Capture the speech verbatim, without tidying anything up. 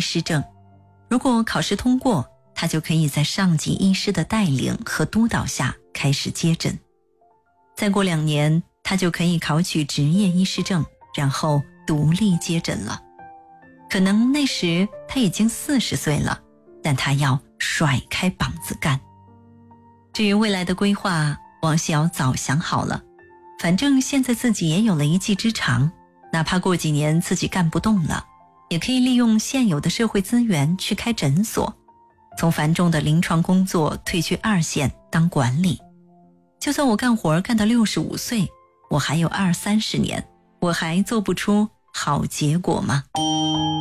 师证。如果考试通过，他就可以在上级医师的带领和督导下开始接诊。再过两年，他就可以考取执业医师证，然后独立接诊了。可能那时他已经四十岁了，但他要甩开膀子干。至于未来的规划，王晓早想好了，反正现在自己也有了一技之长，哪怕过几年自己干不动了，也可以利用现有的社会资源去开诊所，从繁重的临床工作退去二线当管理。就算我干活干到六十五岁，我还有二三十年，我还做不出好结果吗？